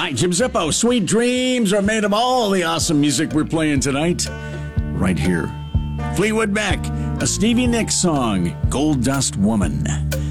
Hi, Jim Zippo. Sweet dreams are made of all the awesome music we're playing tonight. Right here. Fleetwood Mac, a Stevie Nicks song, Gold Dust Woman.